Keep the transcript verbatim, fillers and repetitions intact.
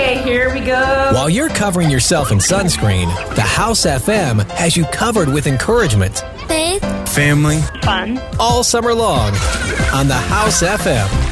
Okay, here we go. While you're covering yourself in sunscreen, the House F M has you covered with encouragement, Faith, family, fun, all summer long on the House F M.